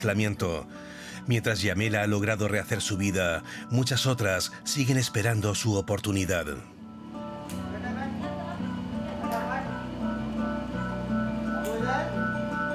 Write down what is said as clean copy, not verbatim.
aislamiento. Mientras Yamela ha logrado rehacer su vida, muchas otras siguen esperando su oportunidad.